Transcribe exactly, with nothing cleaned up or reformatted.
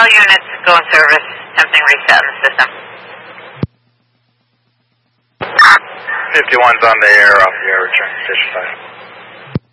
All units go in service. Attempting reset in the system. fifty-one's on the air, off the air, return to station five.